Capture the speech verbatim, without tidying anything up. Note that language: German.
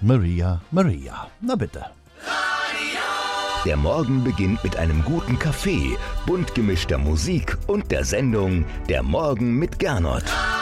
Maria, Maria. Na bitte. Der Morgen beginnt mit einem guten Kaffee, bunt gemischter Musik und der Sendung Der Morgen mit Gernot.